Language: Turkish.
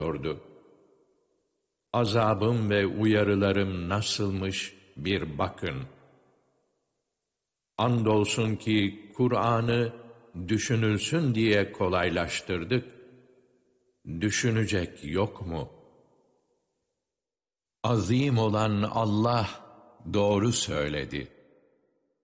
diyordu. Azabım ve uyarılarım nasılmış bir bakın. Andolsun ki Kur'an'ı düşünülsün diye kolaylaştırdık. Düşünecek yok mu? Azim olan Allah doğru söyledi.